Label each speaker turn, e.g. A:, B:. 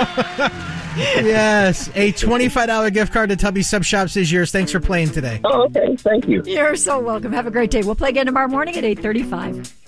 A: Yes, a $25 gift card to Tubby Sub Shops is yours. Thanks for playing today.
B: Oh, okay. Thank you.
C: You're so welcome. Have a great day. We'll play again tomorrow morning at 8:35.